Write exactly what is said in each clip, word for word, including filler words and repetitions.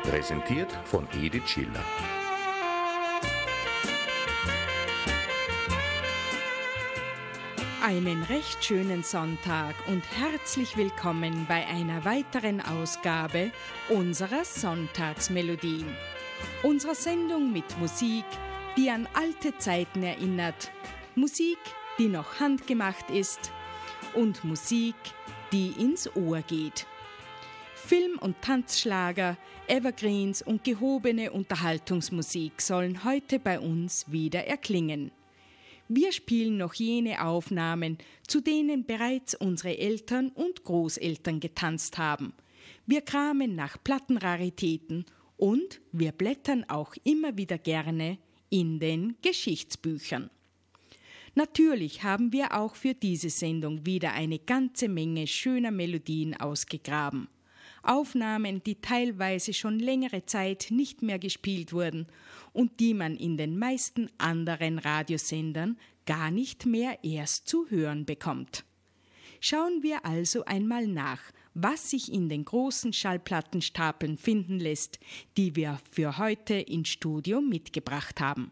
Präsentiert von Edith Schiller. Einen recht schönen Sonntag und herzlich willkommen bei einer weiteren Ausgabe unserer Sonntagsmelodien. Unserer Sendung mit Musik, die an alte Zeiten erinnert, Musik, die noch handgemacht ist und Musik, die ins Ohr geht. Film- und Tanzschlager, Evergreens und gehobene Unterhaltungsmusik sollen heute bei uns wieder erklingen. Wir spielen noch jene Aufnahmen, zu denen bereits unsere Eltern und Großeltern getanzt haben. Wir kramen nach Plattenraritäten und wir blättern auch immer wieder gerne in den Geschichtsbüchern. Natürlich haben wir auch für diese Sendung wieder eine ganze Menge schöner Melodien ausgegraben. Aufnahmen, die teilweise schon längere Zeit nicht mehr gespielt wurden und die man in den meisten anderen Radiosendern gar nicht mehr erst zu hören bekommt. Schauen wir also einmal nach, was sich in den großen Schallplattenstapeln finden lässt, die wir für heute ins Studio mitgebracht haben.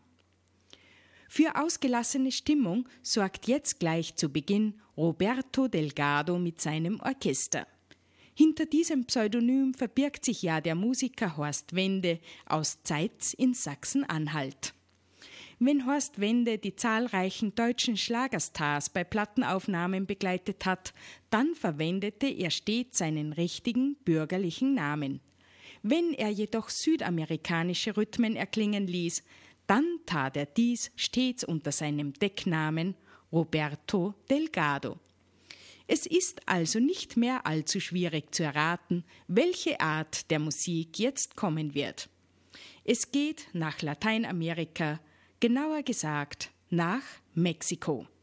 Für ausgelassene Stimmung sorgt jetzt gleich zu Beginn Roberto Delgado mit seinem Orchester. Hinter diesem Pseudonym verbirgt sich ja der Musiker Horst Wende aus Zeitz in Sachsen-Anhalt. Wenn Horst Wende die zahlreichen deutschen Schlagerstars bei Plattenaufnahmen begleitet hat, dann verwendete er stets seinen richtigen bürgerlichen Namen. Wenn er jedoch südamerikanische Rhythmen erklingen ließ, dann tat er dies stets unter seinem Decknamen Roberto Delgado. Es ist also nicht mehr allzu schwierig zu erraten, welche Art der Musik jetzt kommen wird. Es geht nach Lateinamerika, genauer gesagt nach Mexiko.